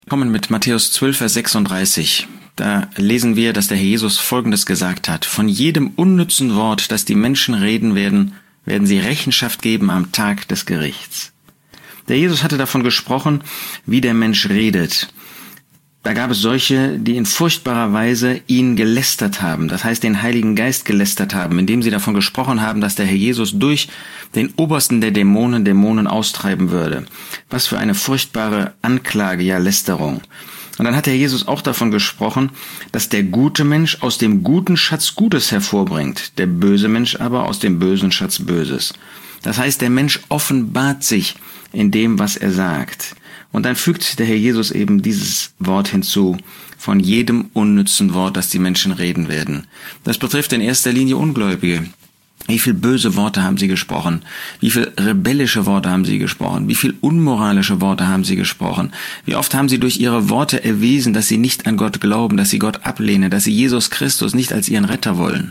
Kommen mit Matthäus 12, Vers 36. Da lesen wir, dass der Herr Jesus Folgendes gesagt hat: Von jedem unnützen Wort, das die Menschen reden werden, werden sie Rechenschaft geben am Tag des Gerichts. Der Jesus hatte davon gesprochen, wie der Mensch redet. Da gab es solche, die in furchtbarer Weise ihn gelästert haben, das heißt den Heiligen Geist gelästert haben, indem sie davon gesprochen haben, dass der Herr Jesus durch den Obersten der Dämonen austreiben würde. Was für eine furchtbare Anklage, ja Lästerung. Und dann hat der Jesus auch davon gesprochen, dass der gute Mensch aus dem guten Schatz Gutes hervorbringt, der böse Mensch aber aus dem bösen Schatz Böses. Das heißt, der Mensch offenbart sich in dem, was er sagt. Und dann fügt der Herr Jesus eben dieses Wort hinzu: Von jedem unnützen Wort, das die Menschen reden werden. Das betrifft in erster Linie Ungläubige. Wie viel böse Worte haben sie gesprochen? Wie viel rebellische Worte haben sie gesprochen? Wie viel unmoralische Worte haben sie gesprochen? Wie oft haben sie durch ihre Worte erwiesen, dass sie nicht an Gott glauben, dass sie Gott ablehnen, dass sie Jesus Christus nicht als ihren Retter wollen?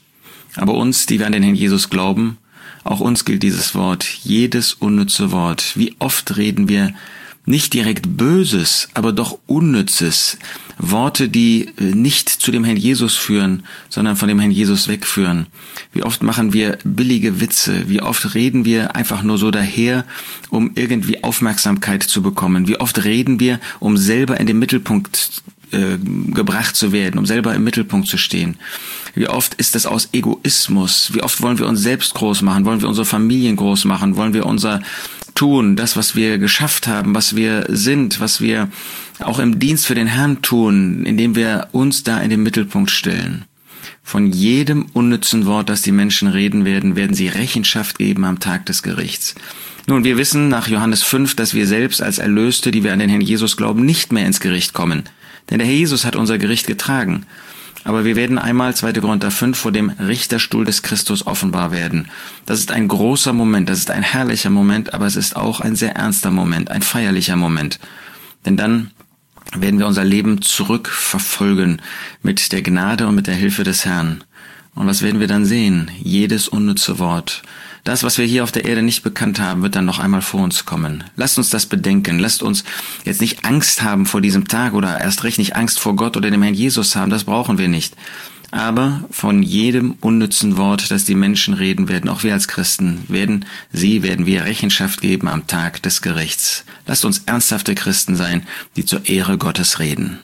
Aber uns, die wir an den Herrn Jesus glauben, auch uns gilt dieses Wort, jedes unnütze Wort. Wie oft reden wir nicht direkt Böses, aber doch Unnützes. Worte, die nicht zu dem Herrn Jesus führen, sondern von dem Herrn Jesus wegführen. Wie oft machen wir billige Witze? Wie oft reden wir einfach nur so daher, um irgendwie Aufmerksamkeit zu bekommen? Wie oft reden wir, um selber in den Mittelpunkt gebracht zu werden, um selber im Mittelpunkt zu stehen? Wie oft ist das aus Egoismus? Wie oft wollen wir uns selbst groß machen? Wollen wir unsere Familien groß machen? Wollen wir unser Tun, das, was wir geschafft haben, was wir sind, was wir auch im Dienst für den Herrn tun, indem wir uns da in den Mittelpunkt stellen? Von jedem unnützen Wort, das die Menschen reden werden, werden sie Rechenschaft geben am Tag des Gerichts. Nun, wir wissen nach Johannes 5, dass wir selbst als Erlöste, die wir an den Herrn Jesus glauben, nicht mehr ins Gericht kommen. Denn der Herr Jesus hat unser Gericht getragen. Aber wir werden einmal, 2. Korinther 5, vor dem Richterstuhl des Christus offenbar werden. Das ist ein großer Moment, das ist ein herrlicher Moment, aber es ist auch ein sehr ernster Moment, ein feierlicher Moment. Denn dann werden wir unser Leben zurückverfolgen mit der Gnade und mit der Hilfe des Herrn. Und was werden wir dann sehen? Jedes unnütze Wort. Das, was wir hier auf der Erde nicht bekannt haben, wird dann noch einmal vor uns kommen. Lasst uns das bedenken. Lasst uns jetzt nicht Angst haben vor diesem Tag oder erst recht nicht Angst vor Gott oder dem Herrn Jesus haben. Das brauchen wir nicht. Aber von jedem unnützen Wort, das die Menschen reden werden, auch wir als Christen, werden wir Rechenschaft geben am Tag des Gerichts. Lasst uns ernsthafte Christen sein, die zur Ehre Gottes reden.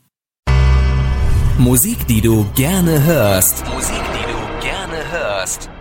Musik, die du gerne hörst.